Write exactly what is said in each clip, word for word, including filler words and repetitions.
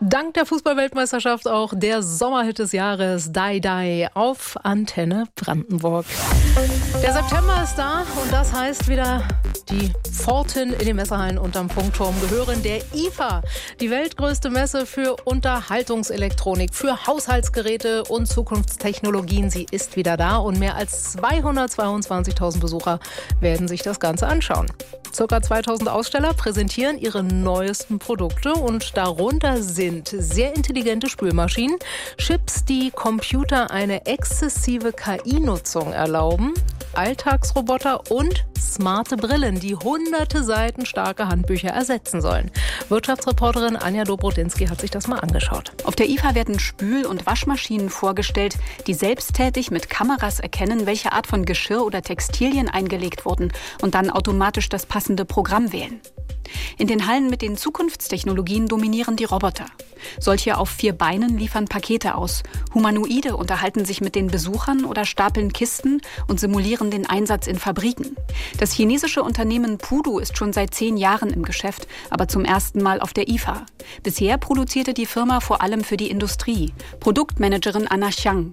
Dank der Fußball-Weltmeisterschaft auch der Sommerhit des Jahres, Die Die, auf Antenne Brandenburg. Der September ist da und das heißt wieder, die Pforten in den Messehallen unterm Funkturm gehören der I F A, die weltgrößte Messe für Unterhaltungselektronik, für Haushaltsgeräte und Zukunftstechnologien. Sie ist wieder da und mehr als zweihundertzweiundzwanzigtausend Besucher werden sich das Ganze anschauen. Circa zweitausend Aussteller präsentieren ihre neuesten Produkte und darunter sind sehr intelligente Spülmaschinen, Chips, die Computer eine exzessive K I-Nutzung erlauben, Alltagsroboter und smarte Brillen, die hunderte Seiten starke Handbücher ersetzen sollen. Wirtschaftsreporterin Anja Dobrodinsky hat sich das mal angeschaut. Auf der I F A werden Spül- und Waschmaschinen vorgestellt, die selbsttätig mit Kameras erkennen, welche Art von Geschirr oder Textilien eingelegt wurden und dann automatisch das passende Programm wählen. In den Hallen mit den Zukunftstechnologien dominieren die Roboter. Solche auf vier Beinen liefern Pakete aus. Humanoide unterhalten sich mit den Besuchern oder stapeln Kisten und simulieren den Einsatz in Fabriken. Das chinesische Unternehmen Pudu ist schon seit zehn Jahren im Geschäft, aber zum ersten Mal auf der I F A. Bisher produzierte die Firma vor allem für die Industrie. Produktmanagerin Anna Xiang.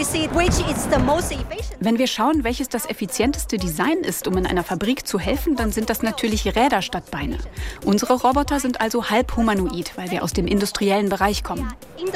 Wenn wir schauen, welches das effizienteste Design ist, um in einer Fabrik zu helfen, dann sind das natürlich Räder statt Beine. Unsere Roboter sind also halb humanoid, weil wir aus dem industriellen Bereich kommen.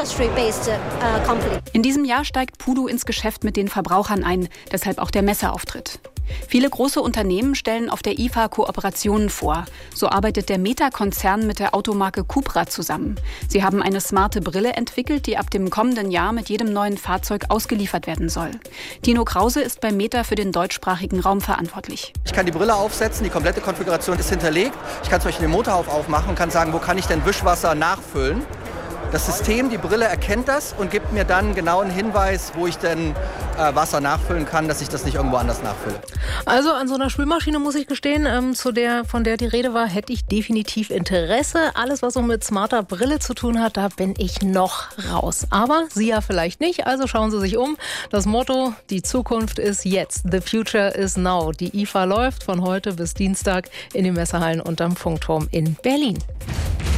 In diesem Jahr steigt Pudu ins Geschäft mit den Verbrauchern ein, deshalb auch der Messeauftritt. Viele große Unternehmen stellen auf der I F A Kooperationen vor. So arbeitet der Meta-Konzern mit der Automarke Cupra zusammen. Sie haben eine smarte Brille entwickelt, die ab dem kommenden Jahr mit jedem neuen Fahrzeug ausgeliefert werden soll. Tino Krause ist bei Meta für den deutschsprachigen Raum verantwortlich. Ich kann die Brille aufsetzen, die komplette Konfiguration ist hinterlegt. Ich kann zum Beispiel den Motorhauf aufmachen und kann sagen, wo kann ich denn Wischwasser nachfüllen. Das System, die Brille erkennt das und gibt mir dann genau einen Hinweis, wo ich denn äh, Wasser nachfüllen kann, dass ich das nicht irgendwo anders nachfülle. Also an so einer Spülmaschine, muss ich gestehen, ähm, zu der, von der die Rede war, hätte ich definitiv Interesse. Alles, was so mit smarter Brille zu tun hat, da bin ich noch raus. Aber Sie ja vielleicht nicht, also schauen Sie sich um. Das Motto, die Zukunft ist jetzt. The future is now. Die I F A läuft von heute bis Dienstag in den Messehallen unterm Funkturm in Berlin.